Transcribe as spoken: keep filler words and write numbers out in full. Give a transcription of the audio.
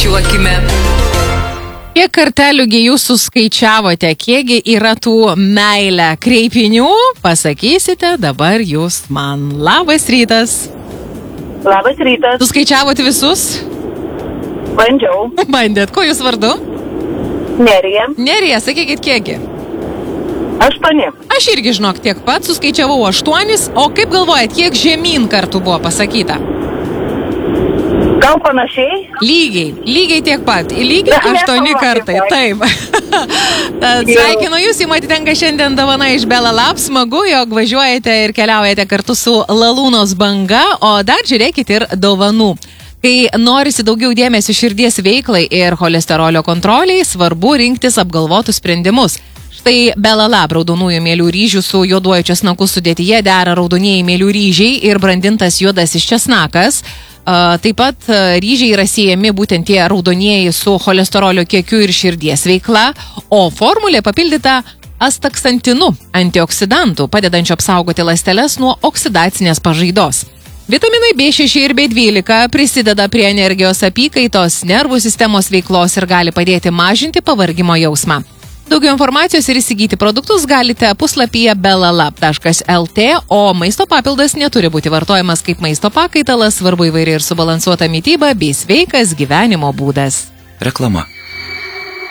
paskaičiuokime. Kiek karteliųgi jūs suskaičiavote, kiekgi yra tų meilę kreipinių, pasakysite dabar jūs man. Labas rytas. Labas rytas. Suskaičiavote visus? Bandžiau. Bandėt. Ko jūs vardu? Nerija. Nerija, sakykit kiekgi. Aštuoni. Aš irgi žinok tiek pat, suskaičiavau aštuonis, o kaip galvojat, kiek žemyn kartų buvo pasakyta? Gal panašiai? Lygiai, lygiai tiek pat, lygiai aštuoni kartai, taip. Sveikinu jūs, jums atitenka šiandien dovana iš Bella Lab, smagu, jog važiuojate ir keliaujate kartu su Lalūnos banga, o dar žiūrėkit ir dovanų. Kai norisi daugiau dėmesio širdies veiklai ir cholesterolio kontroliai, svarbu rinktis apgalvotus sprendimus. Štai Bella Lab raudonųjų mėlių ryžių su juoduoju česnaku sudėtyje dera raudonieji mėlių ryžiai ir brandintas juodasis česnakas. Taip pat ryžiai yra siejami būtent tie raudonieji su cholesterolio kiekiu ir širdies veikla, o formulė papildyta astaksantinu, antioksidantų, padedančiu apsaugoti ląsteles nuo oksidacinės pažaidos. Vitaminai B šeši ir B dvylika prisideda prie energijos apykaitos, nervų sistemos veiklos ir gali padėti mažinti pavargimo jausmą. Daugiau informacijos ir įsigyti produktus galite puslapyje bellalab taškas lt, o maisto papildas neturi būti vartojamas kaip maisto pakaitalas, svarbu įvairi ir subalansuota mityba bei sveikas gyvenimo būdas. Reklama.